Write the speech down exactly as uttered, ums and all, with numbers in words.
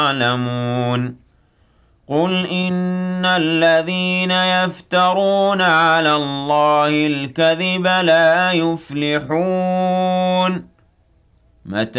يعلمون قل إن الذين يفترون على الله الكذب لا يفلحون متى